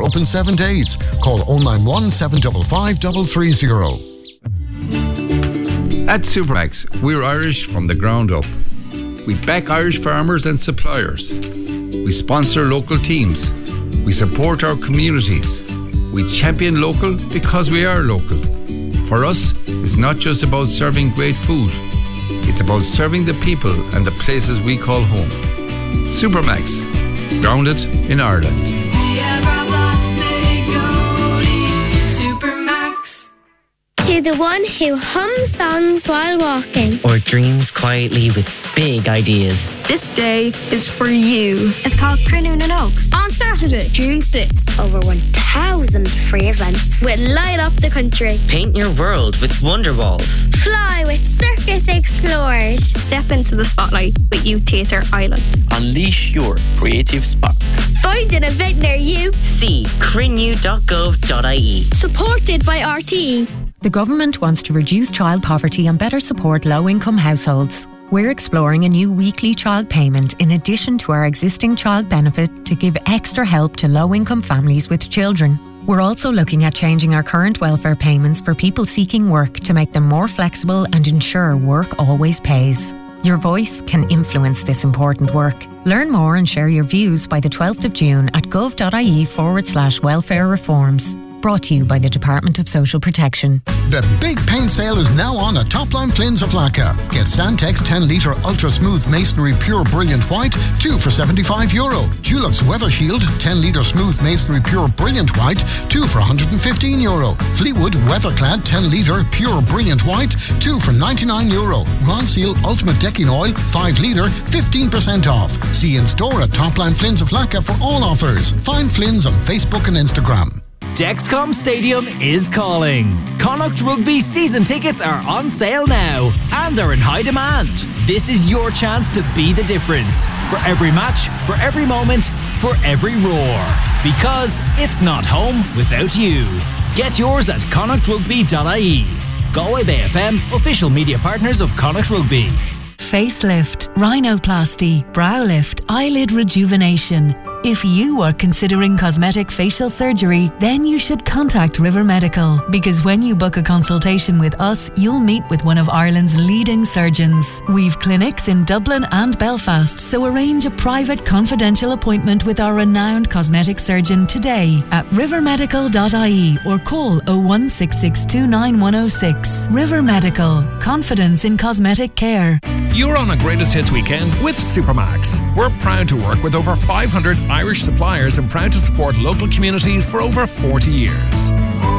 open 7 days. Call 091 755 330. At Supermax, we're Irish from the ground up. We back Irish farmers and suppliers. We sponsor local teams. We support our communities. We champion local because we are local. For us, it's not just about serving great food. It's about serving the people and the places we call home. Supermax, grounded in Ireland. To the one who hums songs while walking or dreams quietly with big ideas. This day is for you. It's called Crunoon and Oak. On Saturday, June 6th, over 1,000 free events will light up the country. Paint your world with Wonder Walls. Fly with Circus Explorers. Step into the spotlight with Youth Theatre Ireland. Unleash your creative spark. Find an event near you. See crinew.gov.ie. Supported by RTE. The government wants to reduce child poverty and better support low-income households. We're exploring a new weekly child payment in addition to our existing child benefit to give extra help to low-income families with children. We're also looking at changing our current welfare payments for people seeking work to make them more flexible and ensure work always pays. Your voice can influence this important work. Learn more and share your views by the 12th of June at gov.ie/welfare reforms. Brought to you by the Department of Social Protection. The big paint sale is now on at Topline Flynn's of Lacca. Get Santex 10 litre ultra smooth masonry pure brilliant white, 2 for €75. Dulux Weather Shield 10 litre smooth masonry pure brilliant white, 2 for €115. Fleetwood Weatherclad 10 litre pure brilliant white, 2 for €99. Ron Seal Ultimate Decking Oil 5 litre, 15% off. See in store at Topline Flynn's of Lacca for all offers. Find Flynn's on Facebook and Instagram. Dexcom Stadium is calling. Connacht Rugby season tickets are on sale now and are in high demand. This is your chance to be the difference. For every match, for every moment, for every roar. Because it's not home without you. Get yours at connachtrugby.ie. Galway Bay FM, official media partners of Connacht Rugby. Facelift, rhinoplasty, brow lift, eyelid rejuvenation. If you are considering cosmetic facial surgery, then you should contact River Medical, because when you book a consultation with us, you'll meet with one of Ireland's leading surgeons. We've clinics in Dublin and Belfast, so arrange a private confidential appointment with our renowned cosmetic surgeon today at rivermedical.ie or call 016629106. River Medical, confidence in cosmetic care. You're on a Greatest Hits weekend with Supermax. We're proud to work with over 500 Irish suppliers and proud to support local communities for over 40 years.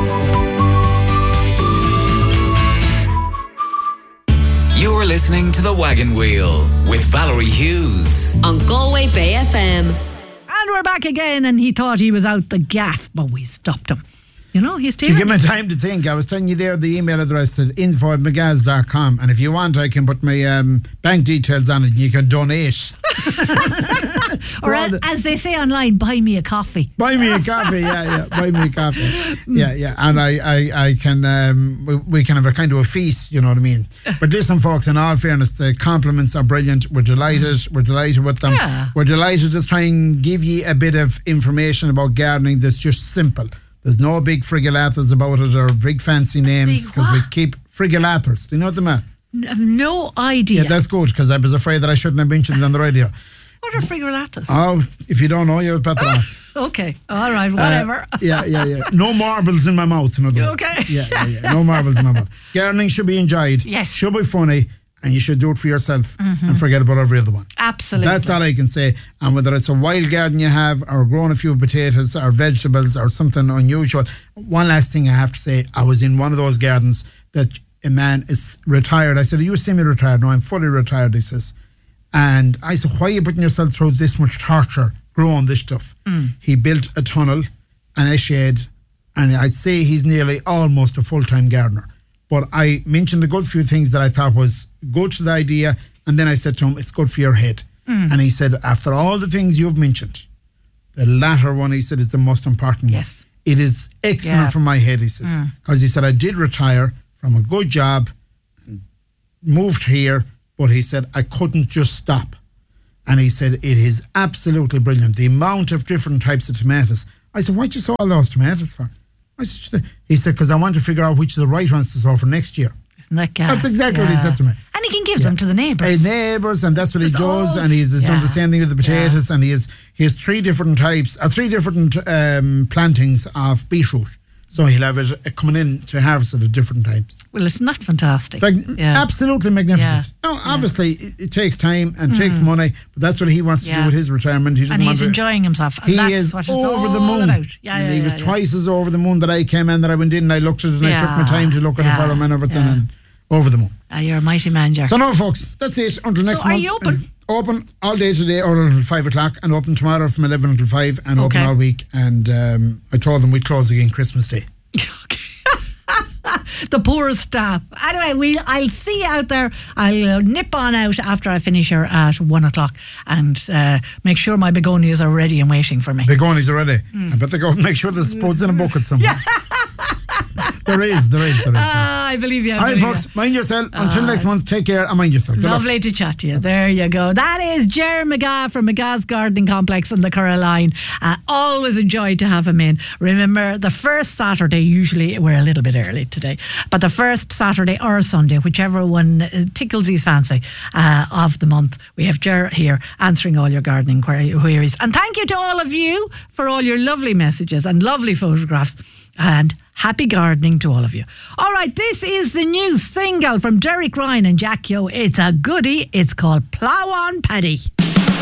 You're listening to The Wagon Wheel with Valerie Hughes on Galway Bay FM. And we're back again, and he thought he was out the gaff, but we stopped him. You know, he's to give me time to think. I was telling you there the email address at info@mcgaz.com, and if you want I can put my bank details on it and you can donate. Or as they say online, buy me a coffee. Buy me a coffee, yeah. Buy me a coffee. Yeah. And I can we can have a kind of a feast, you know what I mean? But listen folks, in all fairness, the compliments are brilliant. We're delighted with them. Yeah. We're delighted to try and give you a bit of information about gardening that's just simple. There's no big frigilatas about it or big fancy names, because we keep frigilatas. Do you know what they mean? I have no idea. Yeah, that's good, because I was afraid that I shouldn't have mentioned it on the radio. What are frigilatas? Oh, if you don't know, you're better off. Okay, all right, whatever. Yeah. No marbles in my mouth, in other words. Okay. Yeah. No marbles in my mouth. Gardening should be enjoyed. Yes. Should be funny. And you should do it for yourself and forget about every other one. Absolutely. That's all I can say. And whether it's a wild garden you have, or growing a few potatoes or vegetables or something unusual. One last thing I have to say. I was in one of those gardens that a man is retired. I said, are you semi-retired? No, I'm fully retired, he says. And I said, why are you putting yourself through this much torture growing this stuff? He built a tunnel and a shed, and I'd say he's nearly almost a full-time gardener. But I mentioned a good few things that I thought was good to the idea, and then I said to him, it's good for your head. And he said, after all the things you've mentioned, the latter one, he said, is the most important one. It is excellent for my head, he says. Because he said, I did retire from a good job, moved here, but he said, I couldn't just stop. And he said, it is absolutely brilliant. The amount of different types of tomatoes. I said, why'd you sow all those tomatoes for? He said, because I want to figure out which are the right ones to sow for next year. Isn't that gas? That's exactly what he said to me. And he can give them to the neighbours. His neighbours, and that's what he does. And he's done the same thing with the potatoes. And he has 3 different types, 3 different plantings of beetroot. So he'll have it coming in to harvest it at different times. Well, it's not fantastic. Absolutely magnificent. Now, obviously, it takes time and takes money, but that's what he wants to do with his retirement. And he's enjoying himself. And he is over the moon. He was twice as over the moon that I came in, that I went in and I looked at it and I took my time to look at it for him and everything, and over the moon. You're a mighty man, Jack. So now, folks, that's it until next month. So are you open? Open all day today or until 5 o'clock, and open tomorrow from 11 until 5, and open all week. And I told them we'd close again Christmas Day. The poor staff. Anyway, I'll see you out there. I'll nip on out after I finish here at 1 o'clock and make sure my begonias are ready and waiting for me. Begonias are ready. I bet they go make sure there's spuds in a bucket somewhere. There is. I believe you. All right, folks, mind yourself. Until next month, take care and mind yourself. Lovely to chat to you. There you go. That is Ger McGath from McGath's Gardening Complex in the Curraline. Always a joy to have him in. Remember, the first Saturday, usually we're a little bit early today, but the first Saturday or Sunday, whichever one tickles his fancy of the month, we have Ger here answering all your gardening queries. And thank you to all of you for all your lovely messages and lovely photographs. And happy gardening to all of you. All right, this is the new single from Derek Ryan and Jack Yo. It's a goodie. It's called Plough On Paddy.